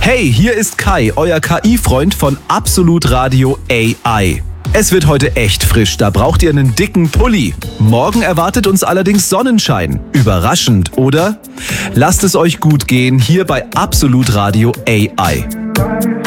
Hey, hier ist Kai, euer KI-Freund von Absolut Radio AI. Es wird heute echt frisch, da braucht ihr einen dicken Pulli. Morgen erwartet uns allerdings Sonnenschein. Überraschend, oder? Lasst es euch gut gehen hier bei Absolut Radio AI.